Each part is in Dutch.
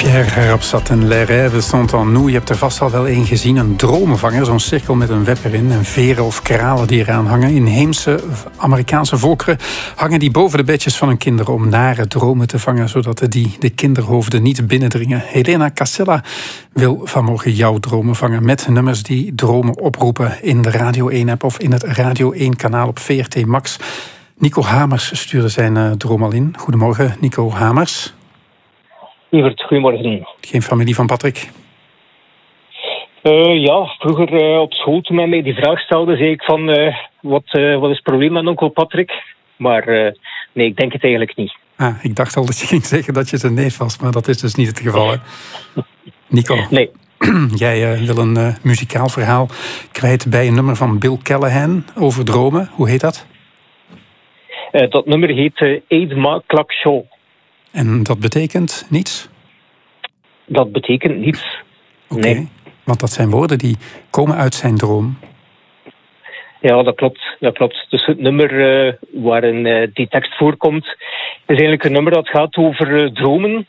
Pierre Rapsat en Les Rêves sont en nous. Je hebt er vast al wel één gezien. Een dromenvanger, zo'n cirkel met een web erin. En veren of kralen die eraan hangen. Inheemse Amerikaanse volkeren hangen die boven de bedjes van hun kinderen om nare dromen te vangen, zodat die de kinderhoofden niet binnendringen. Helena Casella wil vanmorgen jouw dromen vangen met nummers die dromen oproepen in de Radio 1-app of in het Radio 1-kanaal op VRT Max. Nico Hamers stuurde zijn droom al in. Goedemorgen, Nico Hamers. Evert, goedemorgen. Geen familie van Patrick? Ja, vroeger op school toen men mij die vraag stelde, zei ik van wat is het probleem met onkel Patrick? Maar nee, ik denk het eigenlijk niet. Ik dacht al dat je ging zeggen dat je zijn neef was, maar dat is dus niet het geval, hè? Nico, nee. Jij wil een muzikaal verhaal kwijt bij een nummer van Bill Callahan over dromen. Hoe heet dat? Dat nummer heet Eid Ma Klak Show. En dat betekent niets? Dat betekent niets. Oké, nee. Want dat zijn woorden die komen uit zijn droom. Ja, dat klopt. Dus het nummer waarin die tekst voorkomt is eigenlijk een nummer dat gaat over dromen.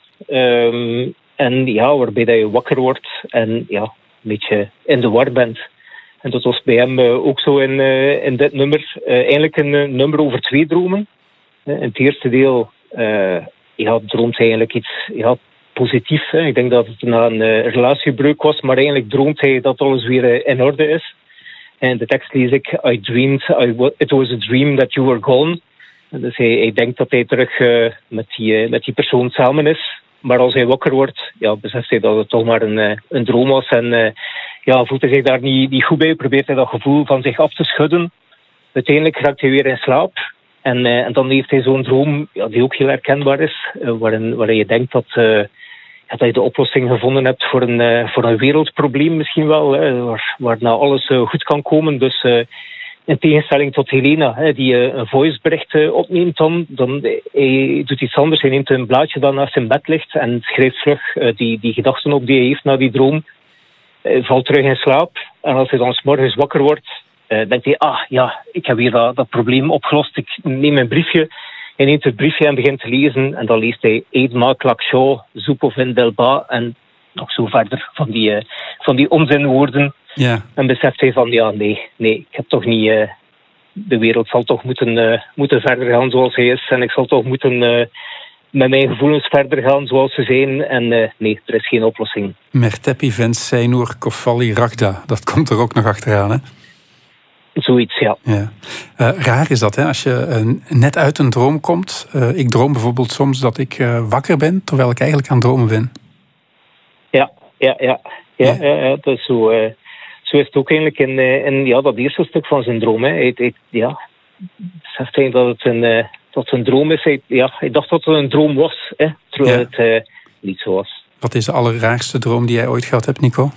En ja, waarbij dat je wakker wordt en ja, een beetje in de war bent. En dat was bij hem ook zo in dit nummer. Eigenlijk een nummer over twee dromen. In het eerste deel droomt hij eigenlijk iets positiefs. Ik denk dat het na een relatiebreuk was, maar eigenlijk droomt hij dat alles weer in orde is. En de tekst lees ik: I dreamed, it was a dream that you were gone. En dus hij denkt dat hij terug met die persoon samen is. Maar als hij wakker wordt, beseft hij dat het toch maar een droom was. En voelt hij zich daar niet goed bij, probeert hij dat gevoel van zich af te schudden. Uiteindelijk raakt hij weer in slaap. En dan heeft hij zo'n droom die ook heel herkenbaar is, waarin je denkt dat je de oplossing gevonden hebt voor een wereldprobleem misschien wel, waarna alles goed kan komen. Dus in tegenstelling tot Helena, die een voicebericht opneemt, dan hij doet iets anders. Hij neemt een blaadje dat naast zijn bed ligt en schrijft terug die gedachten op die hij heeft na die droom. Valt terug in slaap. En als hij dan 's morgens wakker wordt, denkt hij, ik heb weer dat probleem opgelost. Ik neem mijn briefje. Hij neemt het briefje en begint te lezen. En dan leest hij Eid Ma Klak Show, Zoep in Delba. En nog zo verder van die onzinwoorden. Ja. En beseft hij van, nee, ik heb toch niet... de wereld zal toch moeten verder gaan zoals hij is. En ik zal toch moeten met mijn gevoelens verder gaan zoals ze zijn. En nee, er is geen oplossing. Mertepi Vens Seinur Kofali Ragda. Dat komt er ook nog achteraan, hè? Zoiets, ja. Raar is dat, hè? Als je net uit een droom komt. Ik droom bijvoorbeeld soms dat ik wakker ben, terwijl ik eigenlijk aan het dromen ben. Ja. Dat is zo is het ook eigenlijk in dat eerste stuk van zijn droom. Hè. Hij zegt eigenlijk dat het een droom is. Hij dacht dat het een droom was, hè, terwijl het niet zo was. Wat is de allerraarste droom die jij ooit gehad hebt, Nico?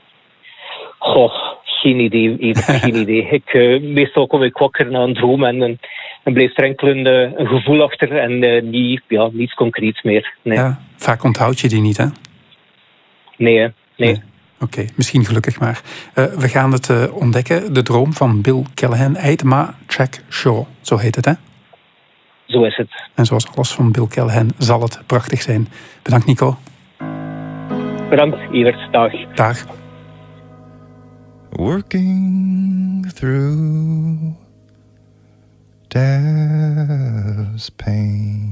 Geen idee. Geen idee. Meestal kom ik wakker na een droom en blijft er enkel een gevoel achter en niets concreets meer. Nee. Ja, vaak onthoud je die niet, hè? Nee. Oké, misschien gelukkig maar. We gaan het ontdekken, de droom van Bill Callahan. Eid Ma Klak Show, zo heet het, hè? Zo is het. En zoals alles van Bill Callahan zal het prachtig zijn. Bedankt, Nico. Bedankt, Evert. Dag. Working through death's pain.